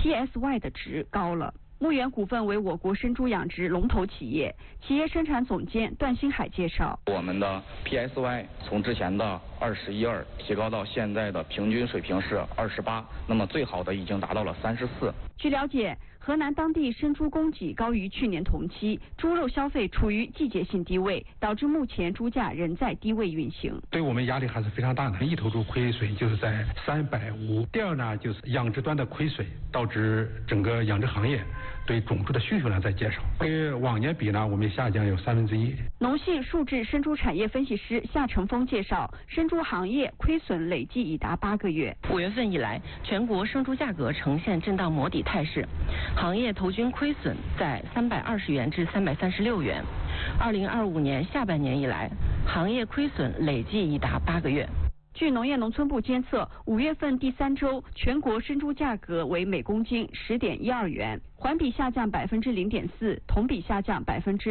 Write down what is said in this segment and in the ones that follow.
PSY 的值高了。牧原股份为我国生猪养殖龙头企业，企业生产总监段新海介绍， 我们的 PSY 从之前的21.2提高到现在的平均水平是28，那么最好的已经达到了34。 据了解，河南当地生猪供给高于去年同期，猪肉消费处于季节性低位，导致目前猪价仍在低位运行。 对我们压力还是非常大的，一头猪亏损就是在350。第二呢，就是养殖端的亏损，导致整个养殖行业对种猪的需求量在减少。跟往年比呢，我们下降有1/3。 农信数智生猪产业分析师夏成峰介绍，生猪行业亏损累计已达8个月。 5月份以来，全国生猪价格呈现震荡磨底态势，行业头均亏损在320元至336元。2025年下半年以来，行业亏损累计已达8个月。 据农业农村部监测，5月份第3周全国生猪价格为每公斤10.12元，环比下降0.4%，同比下降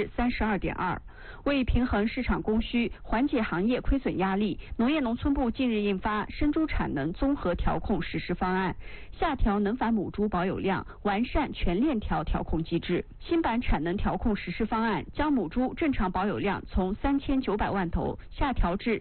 32.2%。为平衡市场供需，缓解行业亏损压力，农业农村部近日印发生猪产能综合调控实施方案，下调能繁母猪保有量，完善全链条调控机制。新版产能调控实施方案将母猪正常保有量从3900万头下调至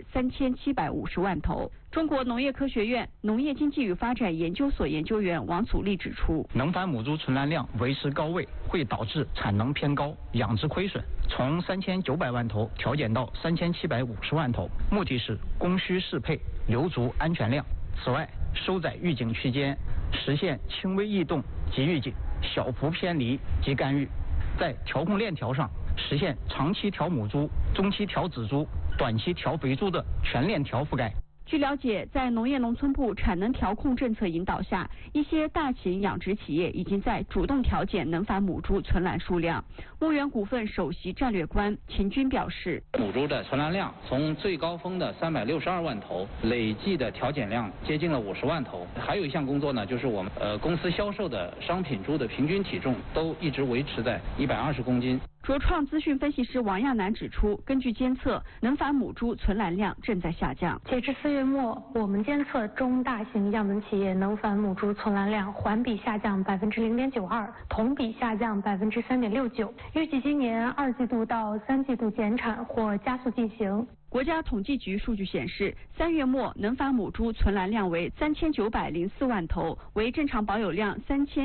3750万头。中国农业科学院农业经济与发展研究所研究员王祖立指出， 能繁母猪存栏量维持高位，会导致产能偏高，养殖亏损，从3900万头调减到3750万头，目的是供需适配，留足安全量。此外，收在预警区间，实现轻微异动及预警，小幅偏离及干预，在调控链条上实现长期调母猪、中期调仔猪、短期调肥猪的全链条覆盖。 据了解，在农业农村部产能调控政策引导下，一些大型养殖企业已经在主动调减能繁母猪存栏数量。牧原股份首席战略官秦军表示， 母猪的存栏量从最高峰的362万头，累计的调减量接近了50万头。还有一项工作呢，就是我们公司销售的商品猪的平均体重都一直维持在120公斤。 卓创资讯分析师王亚楠指出，根据监测，能繁母猪存栏量正在下降。 截至4月末，我们监测中大型样本企业能繁母猪存栏量环比下降0.92%，同比下降3.69%。预计今年2季度到3季度减产或加速进行。 国家统计局数据显示，3月末能繁母猪存栏量为3904万头，为正常保有量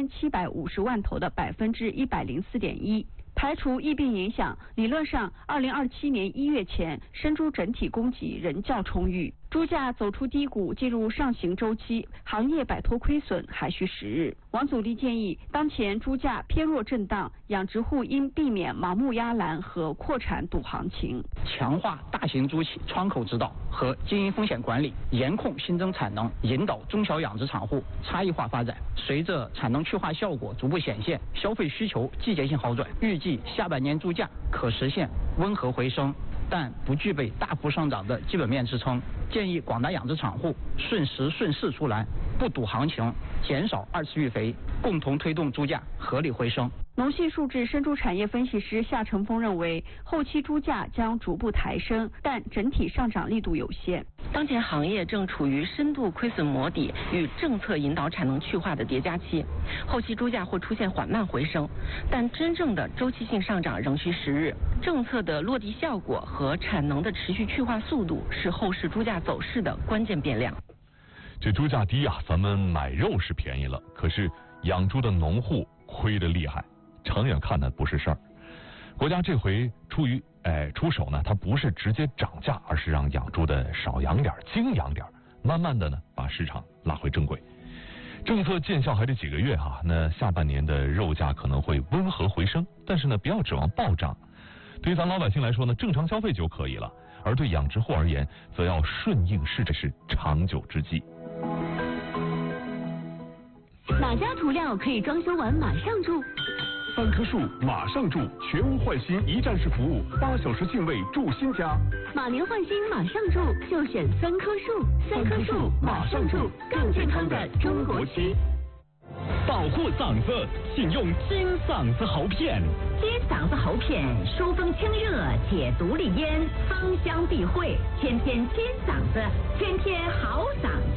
3750万头的104.1%。排除疫病影响，理论上2027年1月前，生猪整体供给仍较充裕。猪价走出低谷，进入上行周期，行业摆脱亏损还需时日。王祖立建议，当前猪价偏弱震荡，养殖户应避免盲目压栏和扩产赌行情， 强化大型猪企窗口指导和经营风险管理，严控新增产能，引导中小养殖场户差异化发展。随着产能去化效果逐步显现，消费需求季节性好转，预计下半年猪价可实现温和回升，但不具备大幅上涨的基本面支撑。建议广大养殖场户顺时顺势出栏，不赌行情，减少2次育肥，共同推动猪价合理回升。 农信数智生猪产业分析师夏成峰认为，后期猪价将逐步抬升，但整体上涨力度有限。 当前行业正处于深度亏损磨底与政策引导产能去化的叠加期，后期猪价会出现缓慢回升，但真正的周期性上涨仍需时日。政策的落地效果和产能的持续去化速度是后市猪价走势的关键变量。 这猪价低啊，咱们买肉是便宜了，可是养猪的农户亏得厉害，长远看呢不是事儿。国家这回出手呢，它不是直接涨价，而是让养猪的少养点，精养点，慢慢的呢把市场拉回正轨。政策见效还得几个月哈，那下半年的肉价可能会温和回升，但是呢不要指望暴涨。对于咱老百姓来说呢，正常消费就可以了，而对养殖户而言，则要顺应市，这是长久之计。 哪家涂料可以装修完马上住 ？3棵树马上住，全屋换新一站式服务，8小时净位住新家。 马年换新马上住，就选3棵树，3棵树马上住，更健康的中国区。 保护嗓子，请用金嗓子喉片。 金嗓子喉片，疏风清热，解毒利咽，芳香避秽，天天金嗓子，天天好嗓子。